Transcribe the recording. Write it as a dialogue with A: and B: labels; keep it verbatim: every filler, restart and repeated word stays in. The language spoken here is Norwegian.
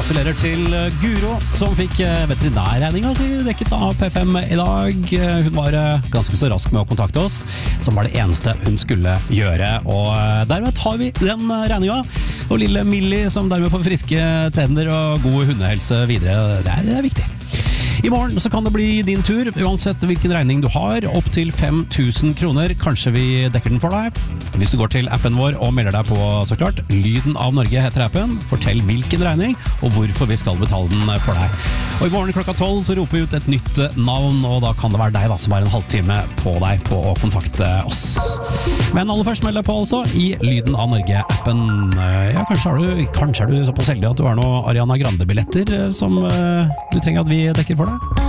A: gratulerer til Guro, som fikk veterinærregninga si dekket av P fem i dag. Hun var ganske så rask med å kontakte oss, som var det eneste hun skulle gjøre. Og dermed tar vi den regninga. Og lille Millie, som dermed får friske tenner og god hundehelse videre, det er, det er viktig. I morgen så kan det bli din tur, uansett hvilken regning du har, opp til fem tusen kroner. Kanskje vi dekker den for deg. Hvis du går til appen vår og melder deg på, så klart, Lyden av Norge heter appen. Fortell hvilken regning, og hvorfor vi skal betale den for deg. Og i morgen klokka tolv så roper vi ut et nytt navn, og da kan det være deg da, som har en halvtime på deg på å kontakte oss. Men aller først meld deg på altså i Lyden av Norge-appen. Ja, kanskje, har du, kanskje er du såpass heldig at du har noen Ariana Grande-billetter som uh, du trenger at vi dekker for deg?